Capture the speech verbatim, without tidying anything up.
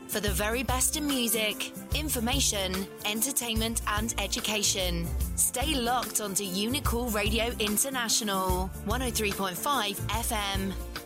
for the very best in music, information, entertainment and education. Stay locked onto Unicool Radio International, one oh three point five F M.